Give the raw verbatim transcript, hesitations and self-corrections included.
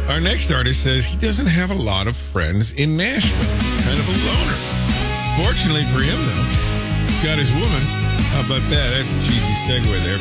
Our next artist says he doesn't have a lot of friends in Nashville. Kind of a loner. Fortunately for him, though, he's got his woman. How about that? That's a cheesy segue there.